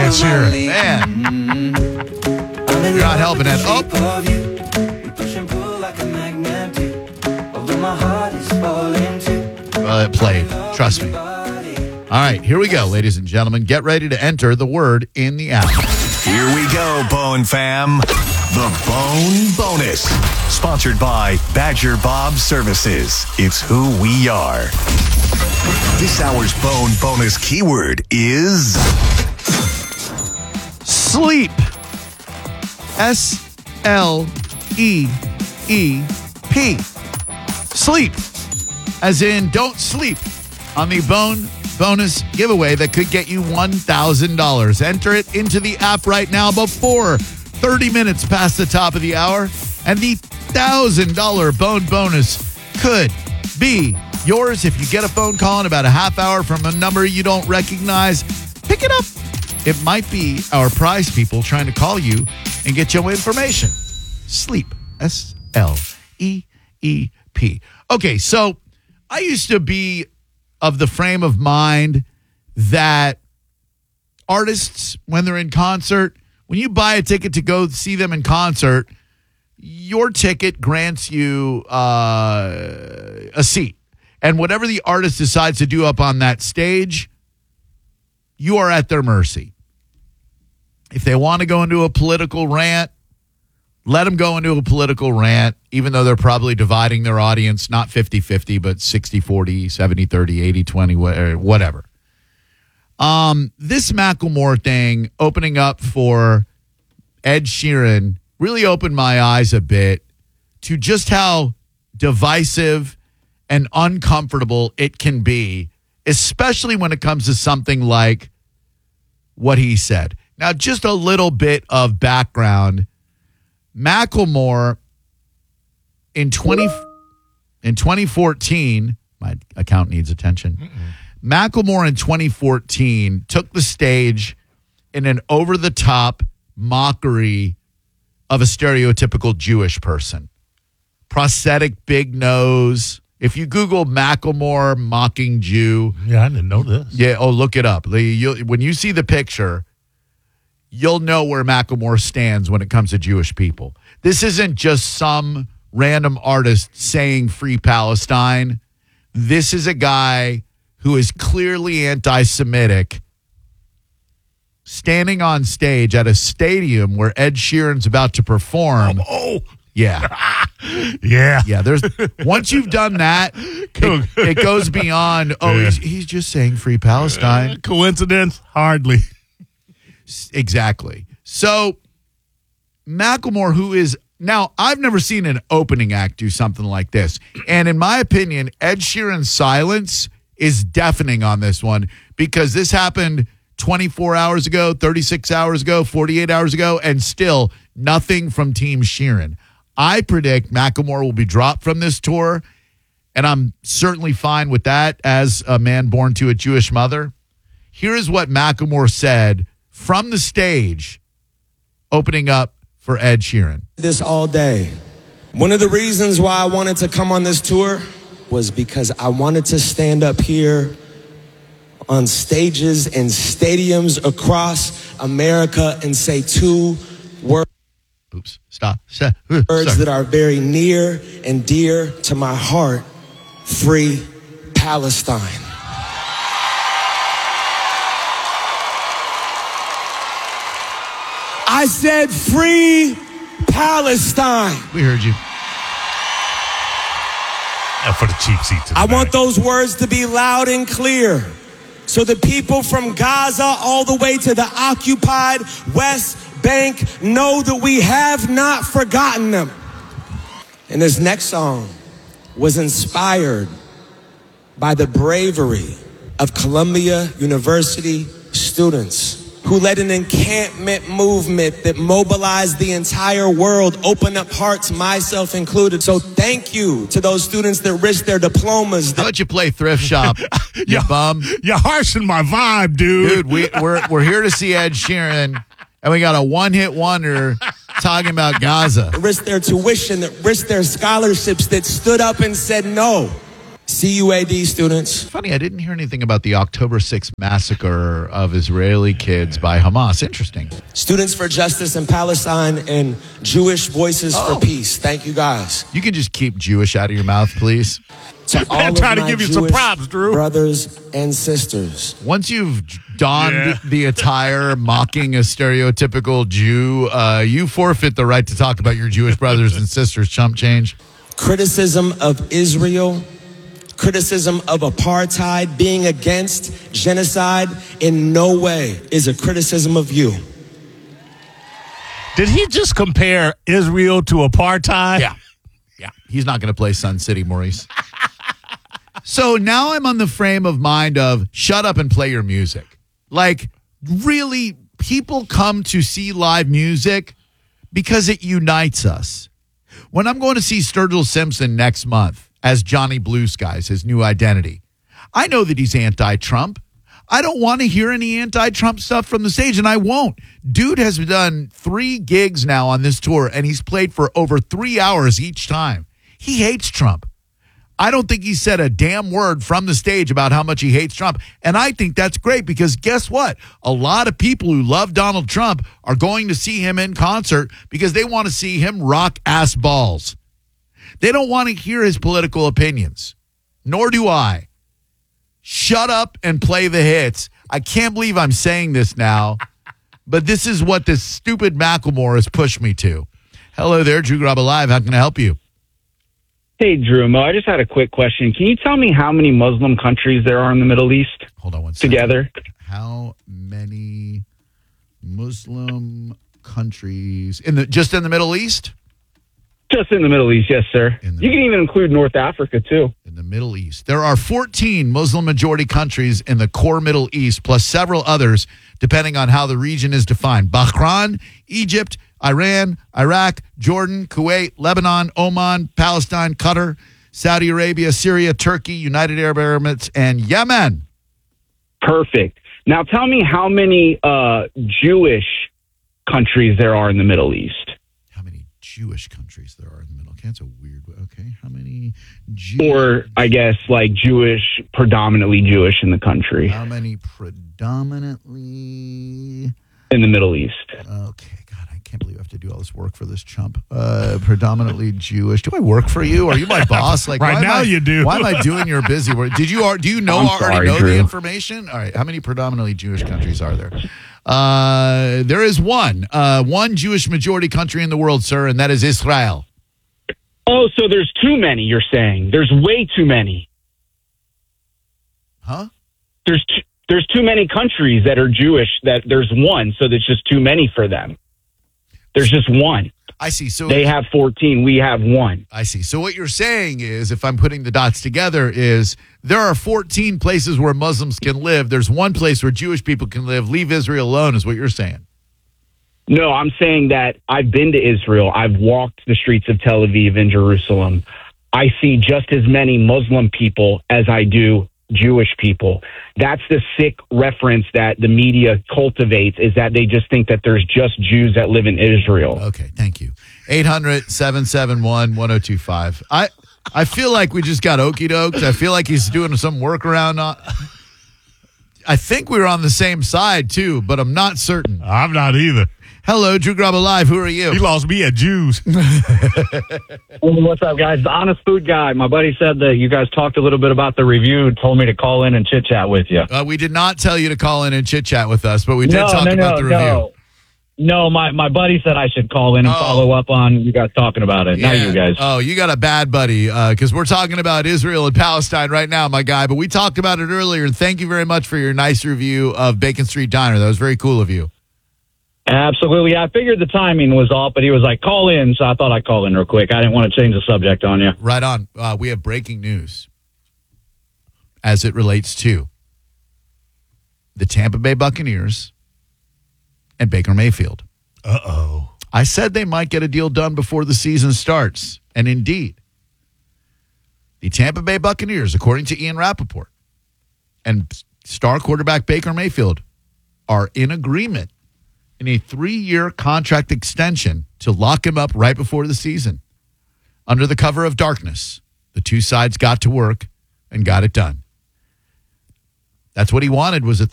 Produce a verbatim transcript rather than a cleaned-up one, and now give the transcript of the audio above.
Ed Sheeran. Man. You're not helping it. Oh. Well, it played. Trust me. All right, here we go, ladies and gentlemen. Get ready to enter the word in the app. Here we go, Bone Fam. The Bone Bonus. Sponsored by Badger Bob Services. It's who we are. This hour's Bone Bonus keyword is... sleep. S L E E P. Sleep. As in, don't sleep on the Bone Bonus giveaway that could get you one thousand dollars. Enter it into the app right now before thirty minutes past the top of the hour, and the one thousand dollars Bone Bonus could be yours if you get a phone call in about a half hour from a number you don't recognize. Pick it up. It might be our prize people trying to call you and get you information. Sleep. S L E E P. Okay, so I used to be of the frame of mind that artists, when they're in concert, when you buy a ticket to go see them in concert, your ticket grants you uh, a seat. And whatever the artist decides to do up on that stage, you are at their mercy. If they want to go into a political rant, let them go into a political rant, even though they're probably dividing their audience, not fifty-fifty, but sixty forty, seventy thirty, eighty twenty, whatever. Um, this Macklemore thing opening up for Ed Sheeran really opened my eyes a bit to just how divisive and uncomfortable it can be, especially when it comes to something like what he said. Now, just a little bit of background. Macklemore in twenty in twenty fourteen, my account needs attention. Mm-mm. Macklemore in twenty fourteen took the stage in an over-the-top mockery of a stereotypical Jewish person. Prosthetic big nose. If you Google Macklemore mocking Jew. Yeah, I didn't know this. Yeah, oh, look it up. You'll, when you see the picture, you'll know where Macklemore stands when it comes to Jewish people. This isn't just some random artist saying free Palestine. This is a guy who is clearly anti-Semitic standing on stage at a stadium where Ed Sheeran's about to perform. Oh, yeah. yeah. Yeah, there's once you've done that, it, it goes beyond, oh, yeah. he's, he's just saying free Palestine. Uh, coincidence? Hardly. Exactly. So, Macklemore, who is now, I've never seen an opening act do something like this. And in my opinion, Ed Sheeran's silence is deafening on this one because this happened twenty-four hours ago, thirty-six hours ago, forty-eight hours ago, and still nothing from Team Sheeran. I predict Macklemore will be dropped from this tour, and I'm certainly fine with that as a man born to a Jewish mother. Here is what Macklemore said from the stage, opening up for Ed Sheeran. This all day. One of the reasons why I wanted to come on this tour was because I wanted to stand up here on stages and stadiums across America and say two words. Oops, stop. Uh, words sorry. that are very near and dear to my heart. Free Palestine. I said free Palestine. We heard you. Yeah, for the cheap seats. I want those words to be loud and clear so the people from Gaza all the way to the occupied West Bank know that we have not forgotten them. And this next song was inspired by the bravery of Columbia University students who led an encampment movement that mobilized the entire world, opened up hearts, myself included. So thank you to those students that risked their diplomas. How about you play Thrift Shop, you you're, bum? You're harshing my vibe, dude. Dude, we, we're, we're here to see Ed Sheeran, and we got a one-hit wonder talking about Gaza. Risked their tuition, that risked their scholarships, that stood up and said no. C U A D students. Funny, I didn't hear anything about the October sixth massacre of Israeli kids by Hamas. Interesting. Students for Justice in Palestine and Jewish Voices Oh. for Peace. Thank you, guys. You can just keep Jewish out of your mouth, please. To all I'm of trying to my give you some Jewish props, Drew. brothers and sisters. Once you've donned Yeah. the attire mocking a stereotypical Jew, uh, you forfeit the right to talk about your Jewish brothers and sisters, chump change. Criticism of Israel, criticism of apartheid, being against genocide in no way is a criticism of you. Did he just compare Israel to apartheid? Yeah. Yeah. He's not going to play Sun City, Maurice. So now I'm on the frame of mind of shut up and play your music. Like, really, people come to see live music because it unites us. When I'm going to see Sturgill Simpson next month as Johnny Blue Skies, his new identity, I know that he's anti-Trump. I don't want to hear any anti-Trump stuff from the stage, and I won't. Dude has done three gigs now on this tour, and he's played for over three hours each time. He hates Trump. I don't think he said a damn word from the stage about how much he hates Trump. And I think that's great because guess what? A lot of people who love Donald Trump are going to see him in concert because they want to see him rock ass balls. They don't want to hear his political opinions, nor do I. Shut up and play the hits. I can't believe I'm saying this now, but this is what this stupid Macklemore has pushed me to. Hello there, Drew Graba Live. How can I help you? Hey, Drew Mo, I just had a quick question. Can you tell me how many Muslim countries there are in the Middle East Hold on one second. together? How many Muslim countries in the just in the Middle East? Just in the Middle East, yes, sir. In the- You can even include North Africa, too. In the Middle East. There are fourteen Muslim majority countries in the core Middle East, plus several others, depending on how the region is defined. Bahrain, Egypt, Iran, Iraq, Jordan, Kuwait, Lebanon, Oman, Palestine, Qatar, Saudi Arabia, Syria, Turkey, United Arab Emirates, and Yemen. Perfect. Now tell me how many uh, Jewish countries there are in the Middle East. How many Jewish countries there are in the middle? Okay, that's a weird way. Okay, how many Jew- Or, I guess, like Jewish, predominantly Jewish in the country, How many predominantly... in the Middle East. Okay, God, I can't believe I have to do all this work for this chump. Uh, predominantly Jewish. Do I work for you? Are you my boss? Like Right why am now I- you do. Why am I doing your busy work? Did you? al- Do you know I'm already sorry, know Drew. the information? All right. How many predominantly Jewish countries are there? Uh, there is one, uh, one Jewish majority country in the world, sir, and that is Israel. Oh, so there's too many, you're saying. There's way too many. Huh? There's t- there's too many countries that are Jewish that there's one, so there's just too many for them. There's just one. I see. So They have fourteen. We have one. I see. So what you're saying is, if I'm putting the dots together, is there are fourteen places where Muslims can live. There's one place where Jewish people can live. Leave Israel alone is what you're saying. No, I'm saying that I've been to Israel. I've walked the streets of Tel Aviv and Jerusalem. I see just as many Muslim people as I do Jewish people. That's the sick reference that the media cultivates, is that they just think that there's just Jews that live in Israel. Okay, thank you. eight hundred, seven seven one, one oh two five. I I feel like we just got okey dokes. I feel like he's doing some workaround. On, I think we were on the same side, too, but I'm not certain. I'm not either. Hello, Drew Graba Live. Who are you? He lost me at Jews. What's up, guys? The Honest Food Guy. My buddy said that you guys talked a little bit about the review, told me to call in and chit-chat with you. Uh, we did not tell you to call in and chit-chat with us, but we did no, talk no, about no, the review. no. No, my, my buddy said I should call in and Oh. follow up on you guys talking about it. Not Yeah. you guys. Oh, you got a bad buddy because we're talking about Israel and Palestine right now, my guy. But we talked about it earlier, and thank you very much for your nice review of Bacon Street Diner. That was very cool of you. Absolutely. I figured the timing was off, but he was like, call in, so I thought I'd call in real quick. I didn't want to change the subject on you. Right on. Uh, we have breaking news as it relates to the Tampa Bay Buccaneers and Baker Mayfield. Uh-oh. I said they might get a deal done before the season starts, and indeed, the Tampa Bay Buccaneers, according to Ian Rappaport, and star quarterback Baker Mayfield are in agreement in a three-year contract extension to lock him up right before the season. Under the cover of darkness, the two sides got to work and got it done. That's what he wanted, was a